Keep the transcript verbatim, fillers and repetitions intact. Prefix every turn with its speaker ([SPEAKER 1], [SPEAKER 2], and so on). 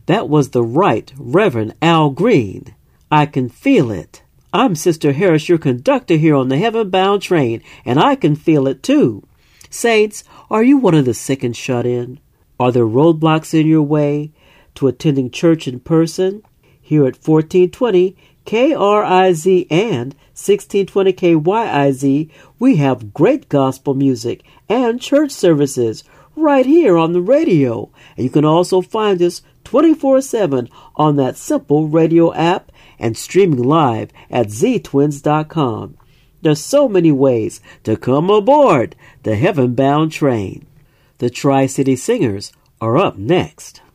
[SPEAKER 1] That was the Right Reverend Al Green. I Can Feel It. I'm Sister Harris, your conductor here on the Heaven-Bound Train, and I can feel it too. Saints, are you one of the sick and shut in? Are there roadblocks in your way to attending church in person? Here at fourteen twenty K R I Z and sixteen twenty K Y I Z, we have great gospel music and church services right here on the radio. And you can also find us twenty-four seven on that simple radio app and streaming live at z twins dot com. There's so many ways to come aboard the Heaven-Bound Train. The Tri-City Singers are up next.